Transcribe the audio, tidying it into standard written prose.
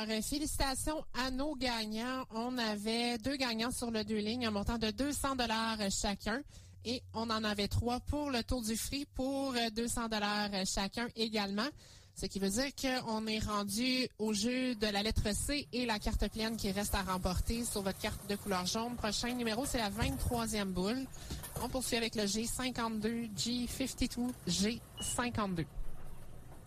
félicitations à nos gagnants. On avait 2 gagnants sur le 2 lignes, un montant de 200 $ chacun. Et on en avait 3 pour le Tour du Free pour 200 $ chacun également. Ce qui veut dire qu'on est rendu au jeu de la lettre C et la carte pleine qui reste à remporter sur votre carte de couleur jaune. Prochain numéro, c'est la 23e boule. On poursuit avec le G52, G52, G52.